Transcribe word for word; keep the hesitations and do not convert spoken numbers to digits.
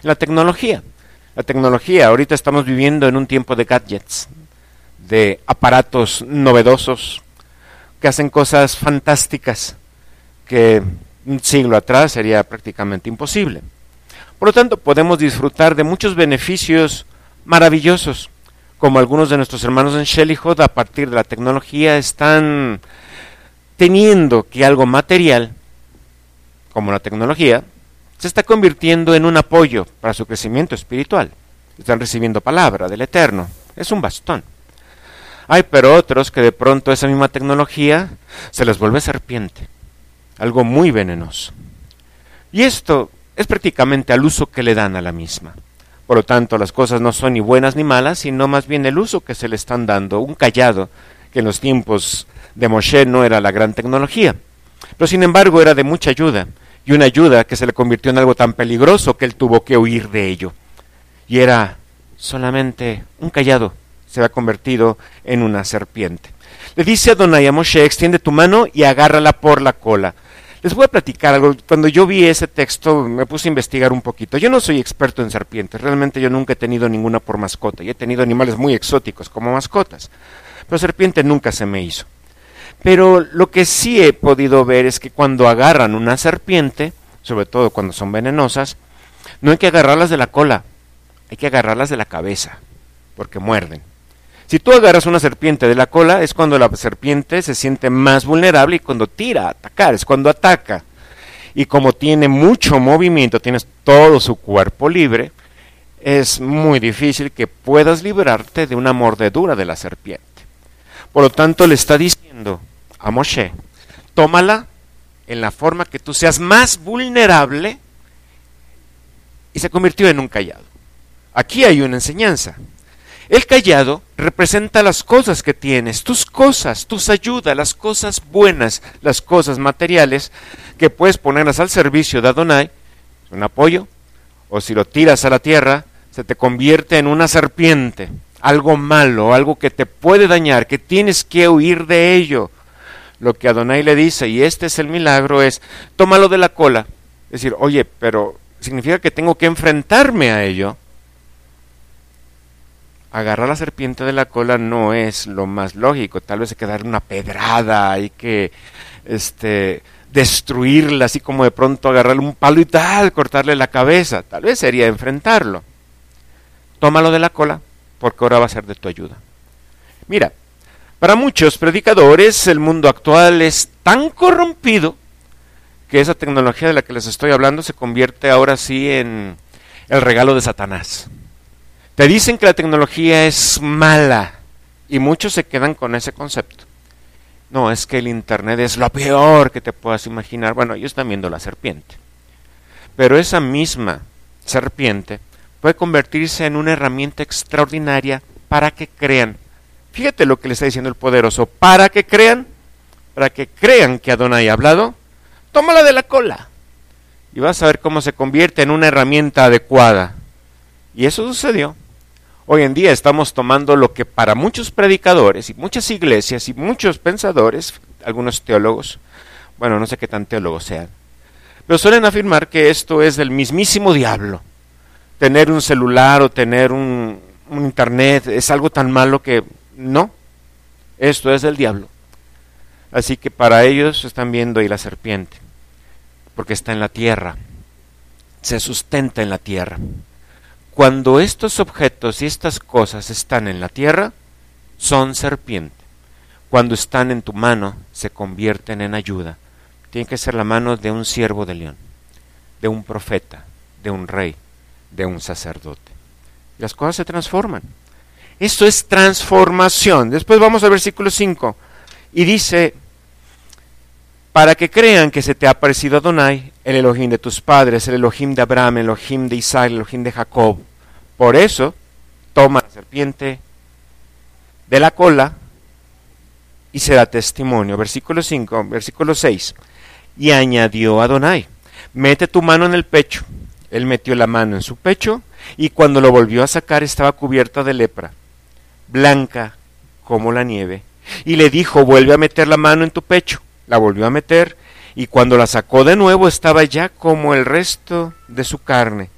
La tecnología. La tecnología, ahorita estamos viviendo en un tiempo de gadgets, de aparatos novedosos que hacen cosas fantásticas que un siglo atrás sería prácticamente imposible. Por lo tanto, podemos disfrutar de muchos beneficios maravillosos, como algunos de nuestros hermanos en Shellyhood, a partir de la tecnología, están teniendo que algo material, como la tecnología, se está convirtiendo en un apoyo para su crecimiento espiritual. Están recibiendo palabra del Eterno. Es un bastón. Hay pero otros que de pronto esa misma tecnología se les vuelve serpiente. Algo muy venenoso. Y esto es prácticamente al uso que le dan a la misma. Por lo tanto, las cosas no son ni buenas ni malas, sino más bien el uso que se le están dando. Un cayado, que en los tiempos de Moshe no era la gran tecnología, pero sin embargo era de mucha ayuda. Y una ayuda que se le convirtió en algo tan peligroso que él tuvo que huir de ello. Y era solamente un cayado, se había convertido en una serpiente. Le dice Adonai a Moshe, extiende tu mano y agárrala por la cola. Les voy a platicar algo. Cuando yo vi ese texto me puse a investigar un poquito. Yo no soy experto en serpientes, realmente yo nunca he tenido ninguna por mascota. Y he tenido animales muy exóticos como mascotas, pero serpiente nunca se me hizo. Pero lo que sí he podido ver es que cuando agarran una serpiente, sobre todo cuando son venenosas, no hay que agarrarlas de la cola, hay que agarrarlas de la cabeza, porque muerden. Si tú agarras una serpiente de la cola, es cuando la serpiente se siente más vulnerable y cuando tira a atacar, es cuando ataca. Y como tiene mucho movimiento, tienes todo su cuerpo libre, es muy difícil que puedas librarte de una mordedura de la serpiente. Por lo tanto, le está diciendo a Moshe, tómala en la forma que tú seas más vulnerable, y se convirtió en un cayado. Aquí hay una enseñanza. El cayado representa las cosas que tienes, tus cosas, tus ayudas, las cosas buenas, las cosas materiales que puedes ponerlas al servicio de Adonai, es un apoyo, o si lo tiras a la tierra, se te convierte en una serpiente, algo malo, algo que te puede dañar, que tienes que huir de ello. Lo que Adonai le dice, y este es el milagro, es, tómalo de la cola. Es decir, oye, pero significa que tengo que enfrentarme a ello. Agarrar la serpiente de la cola no es lo más lógico. Tal vez hay que darle una pedrada, hay que este, destruirla, así como de pronto agarrarle un palo y tal, cortarle la cabeza. Tal vez sería enfrentarlo. Tómalo de la cola, porque ahora va a ser de tu ayuda. Mira, para muchos predicadores el mundo actual es tan corrompido que esa tecnología de la que les estoy hablando se convierte ahora sí en el regalo de Satanás. Te dicen que la tecnología es mala y muchos se quedan con ese concepto. No, es que el internet es lo peor que te puedas imaginar. Bueno, ellos están viendo la serpiente. Pero esa misma serpiente puede convertirse en una herramienta extraordinaria para que crean. Fíjate lo que le está diciendo el poderoso. Para que crean, para que crean que Adonai ha hablado, tómala de la cola. Y vas a ver cómo se convierte en una herramienta adecuada. Y eso sucedió. Hoy en día estamos tomando lo que para muchos predicadores y muchas iglesias y muchos pensadores, algunos teólogos, bueno, no sé qué tan teólogos sean, pero suelen afirmar que esto es del mismísimo diablo. Tener un celular o tener un, un internet es algo tan malo que no, esto es del diablo. Así que para ellos están viendo ahí la serpiente, porque está en la tierra, se sustenta en la tierra. Cuando estos objetos y estas cosas están en la tierra, son serpiente. Cuando están en tu mano, se convierten en ayuda. Tiene que ser la mano de un siervo de león, de un profeta, de un rey, de un sacerdote. Y las cosas se transforman. Esto es transformación. Después vamos al versículo cinco. Y dice, para que crean que se te ha aparecido Adonai, el Elohim de tus padres, el Elohim de Abraham, el Elohim de Isaac, el Elohim de Jacob. Por eso, toma la serpiente de la cola y se da testimonio. Versículo cinco, versículo seis. Y añadió Adonai, mete tu mano en el pecho. Él metió la mano en su pecho y cuando lo volvió a sacar estaba cubierta de lepra, blanca como la nieve. Y le dijo, vuelve a meter la mano en tu pecho. La volvió a meter y cuando la sacó de nuevo estaba ya como el resto de su carne,